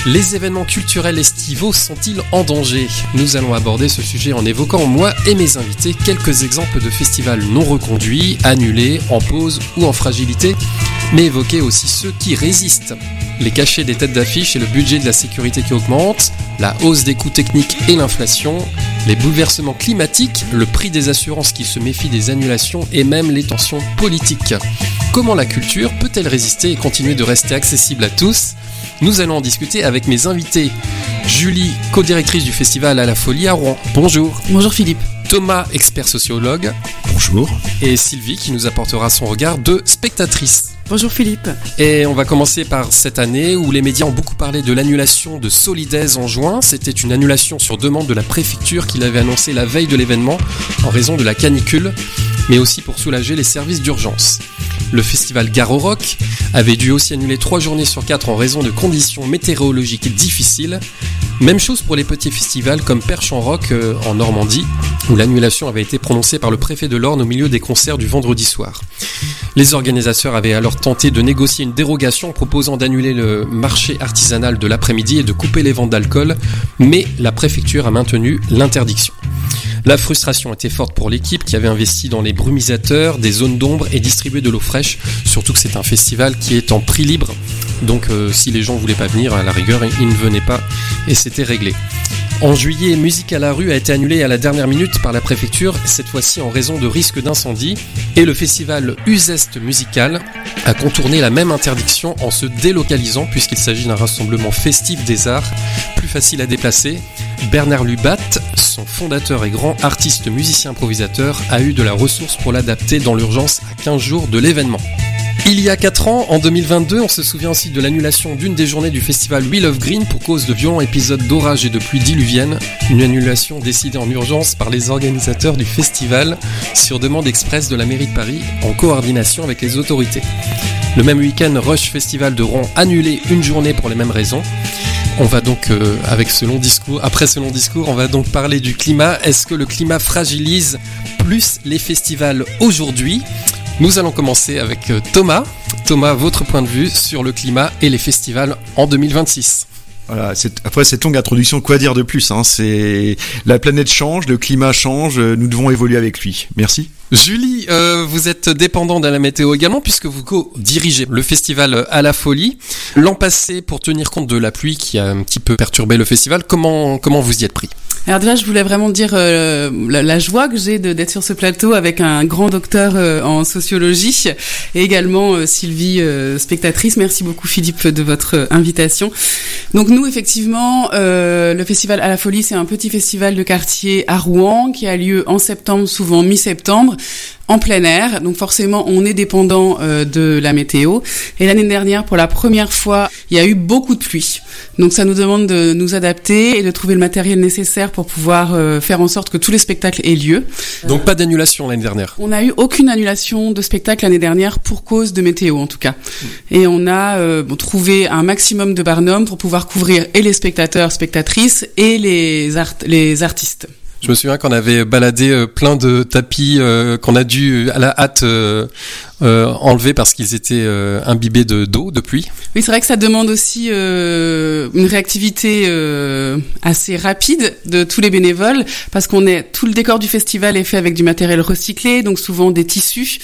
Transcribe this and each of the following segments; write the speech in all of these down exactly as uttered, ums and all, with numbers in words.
Les événements culturels estivaux sont-ils en danger ? Nous allons aborder ce sujet en évoquant, moi et mes invités, quelques exemples de festivals non reconduits, annulés, en pause ou en fragilité, mais évoquer aussi ceux qui résistent. Les cachets des têtes d'affiche et le budget de la sécurité qui augmente, la hausse des coûts techniques et l'inflation, les bouleversements climatiques, le prix des assurances qui se méfient des annulations et même les tensions politiques. Comment la culture peut-elle résister et continuer de rester accessible à tous ? Nous allons en discuter avec mes invités. Julie, co-directrice du festival À la Folie à Rouen. Bonjour. Bonjour Philippe. Thomas, expert sociologue. Bonjour. Et Sylvie qui nous apportera son regard de spectatrice. Bonjour Philippe. Et on va commencer par cette année où les médias ont beaucoup parlé de l'annulation de Solidaise en juin. C'était une annulation sur demande de la préfecture qui l'avait annoncé la veille de l'événement en raison de la canicule, mais aussi pour soulager les services d'urgence. Le festival Gare au Rock avait dû aussi annuler trois journées sur quatre en raison de conditions météorologiques difficiles. Même chose pour les petits festivals comme Perche en Rock euh, en Normandie, où l'annulation avait été prononcée par le préfet de l'Orne au milieu des concerts du vendredi soir. Les organisateurs avaient alors tenté de négocier une dérogation proposant d'annuler le marché artisanal de l'après-midi et de couper les ventes d'alcool, mais la préfecture a maintenu l'interdiction. La frustration était forte pour l'équipe qui avait investi dans les brumisateurs, des zones d'ombre et distribué de l'eau fraîche, surtout que c'est un festival qui est en prix libre, donc euh, si les gens voulaient pas venir, à la rigueur, ils ne venaient pas et c'était réglé. En juillet, Musique à la rue a été annulée à la dernière minute par la préfecture, cette fois-ci en raison de risque d'incendie, et le festival Uzeste Musical a contourné la même interdiction en se délocalisant puisqu'il s'agit d'un rassemblement festif des arts, plus facile à déplacer. Bernard Lubat, son fondateur et grand artiste musicien improvisateur, a eu de la ressource pour l'adapter dans l'urgence à quinze jours de l'événement. Il y a quatre ans, en deux mille vingt-deux, on se souvient aussi de l'annulation d'une des journées du festival We Love Green pour cause de violents épisodes d'orage et de pluie diluvienne. Une annulation décidée en urgence par les organisateurs du festival sur demande express de la mairie de Paris en coordination avec les autorités. Le même week-end, Rush Festival de Rouen annulé une journée pour les mêmes raisons. On va donc, euh, avec ce long discours, après ce long discours, on va donc parler du climat. Est-ce que le climat fragilise plus les festivals aujourd'hui ? Nous allons commencer avec Thomas. Thomas, votre point de vue sur le climat et les festivals en deux mille vingt-six. Voilà, c'est, après cette longue introduction, quoi dire de plus, hein, c'est la planète change, le climat change, nous devons évoluer avec lui. Merci. Julie, euh, vous êtes dépendant de la météo également puisque vous co-dirigez le festival À la Folie. L'an passé, pour tenir compte de la pluie qui a un petit peu perturbé le festival, comment comment vous y êtes pris ? Alors déjà, je voulais vraiment dire euh, la, la joie que j'ai de, d'être sur ce plateau avec un grand docteur euh, en sociologie et également euh, Sylvie, euh, spectatrice. Merci beaucoup Philippe de votre euh, invitation. Donc nous, effectivement, euh, le festival À la Folie, c'est un petit festival de quartier à Rouen qui a lieu en septembre, souvent mi-septembre, en plein air. Donc forcément, on est dépendant euh, de la météo. Et l'année dernière, pour la première fois, il y a eu beaucoup de pluie. Donc ça nous demande de nous adapter et de trouver le matériel nécessaire pour pouvoir euh, faire en sorte que tous les spectacles aient lieu. Donc pas d'annulation l'année dernière ? On n'a eu aucune annulation de spectacle l'année dernière pour cause de météo en tout cas. Mmh. Et on a euh, bon, trouvé un maximum de barnum pour pouvoir couvrir et les spectateurs, spectatrices et les, art- les artistes. Je me souviens qu'on avait baladé plein de tapis euh, qu'on a dû à la hâte euh, euh, enlever parce qu'ils étaient euh, imbibés de d'eau, de pluie. Oui, c'est vrai que ça demande aussi euh, une réactivité euh, assez rapide de tous les bénévoles parce qu'on est tout le décor du festival est fait avec du matériel recyclé, donc souvent des tissus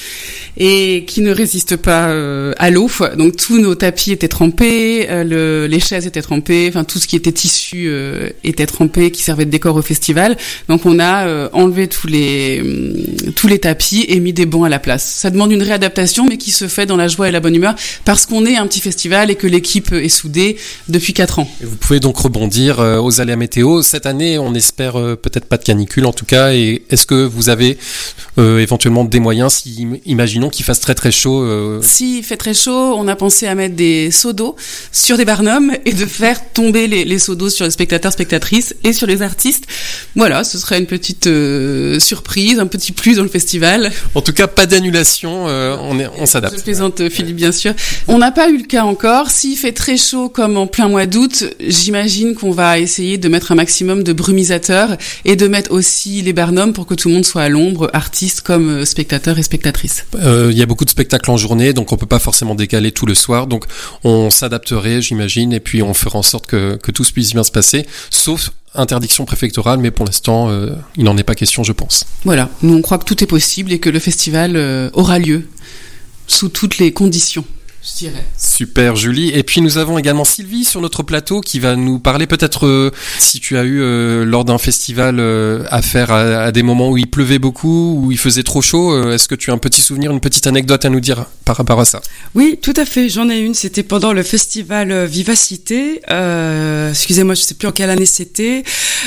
et qui ne résistent pas euh, à l'eau. Donc tous nos tapis étaient trempés, euh, le, les chaises étaient trempées, enfin tout ce qui était tissu euh, était trempé, qui servait de décor au festival. Donc on a euh, enlevé tous les euh, tous les tapis et mis des bancs à la place. Ça demande une réadaptation, mais qui se fait dans la joie et la bonne humeur parce qu'on est un petit festival et que l'équipe est soudée depuis quatre ans. Et vous pouvez donc rebondir euh, aux aléas météo. Cette année, on espère euh, peut-être pas de canicule en tout cas. Et est-ce que vous avez euh, éventuellement des moyens, si imaginons qu'il fasse très très chaud euh... S'il fait très chaud, on a pensé à mettre des seaux d'eau sur des barnums et de faire tomber les, les seaux d'eau sur les spectateurs, spectatrices et sur les artistes. Voilà. ce serait une petite euh, surprise, un petit plus dans le festival. En tout cas, pas d'annulation, euh, on, est, on s'adapte. Je plaisante, Philippe, bien sûr. On n'a pas eu le cas encore. S'il fait très chaud comme en plein mois d'août, j'imagine qu'on va essayer de mettre un maximum de brumisateurs et de mettre aussi les barnums pour que tout le monde soit à l'ombre, artistes comme spectateurs et spectatrices. Il euh, y a beaucoup de spectacles en journée, donc on peut pas forcément décaler tout le soir. Donc on s'adapterait, j'imagine, et puis on fera en sorte que, que tout puisse bien se passer, sauf interdiction préfectorale, mais pour l'instant, euh, il n'en est pas question, je pense. Voilà, nous on croit que tout est possible et que le festival euh, aura lieu sous toutes les conditions, je dirais. Super, Julie. Et puis nous avons également Sylvie sur notre plateau qui va nous parler peut-être euh, si tu as eu euh, lors d'un festival euh, affaire à, à des moments où il pleuvait beaucoup, où il faisait trop chaud. Euh, est-ce que tu as un petit souvenir, une petite anecdote à nous dire par rapport à ça? Oui, tout à fait. J'en ai une. C'était pendant le festival Vivacité. Euh, excusez-moi, je sais plus en quelle année c'était.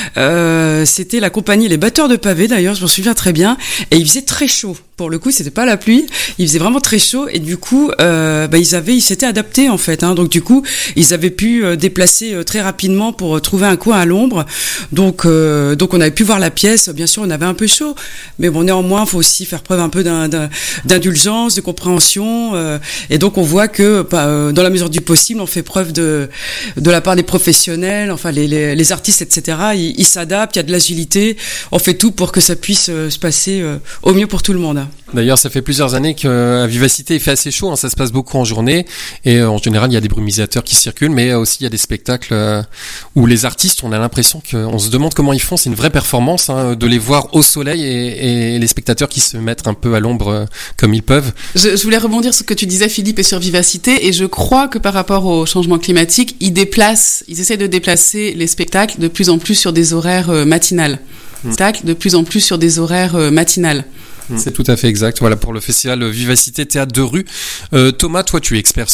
Euh, c'était la compagnie Les Batteurs de Pavés. D'ailleurs, je m'en souviens très bien. Et il faisait très chaud. Pour le coup, c'était pas la pluie. Il faisait vraiment très chaud. Et du coup, euh, bah, ils avaient, ils s'étaient adaptés en fait. Hein. Donc du coup, ils avaient pu euh, déplacer euh, très rapidement pour euh, trouver un coin à l'ombre. Donc, euh, donc on avait pu voir la pièce. Bien sûr, on avait un peu chaud, mais bon, néanmoins, il faut aussi faire preuve un peu d'un, d'un, d'indulgence, de compréhension. Euh, et donc, on voit que, bah, euh, dans la mesure du possible, on fait preuve de, de la part des professionnels, enfin les, les, les artistes, et cetera. Ils, ils s'adaptent. Il y a de l'agilité. On fait tout pour que ça puisse euh, se passer euh, au mieux pour tout le monde. D'ailleurs, ça fait plusieurs années qu'à Vivacité, il fait assez chaud, hein, ça se passe beaucoup en journée, et euh, en général, il y a des brumisateurs qui circulent, mais euh, aussi il y a des spectacles euh, où les artistes, on a l'impression qu'on se demande comment ils font, c'est une vraie performance, hein, de les voir au soleil et, et les spectateurs qui se mettent un peu à l'ombre euh, comme ils peuvent. Je, je voulais rebondir sur ce que tu disais, Philippe, et sur Vivacité, et je crois que par rapport au changement climatique, ils déplacent, ils essaient de déplacer les spectacles de plus en plus sur des horaires euh, matinales. Mmh. Spectacles de plus en plus sur des horaires euh, matinales. C'est tout à fait exact. Voilà pour le festival Vivacité Théâtre de rue. Euh, Thomas, toi, tu es expert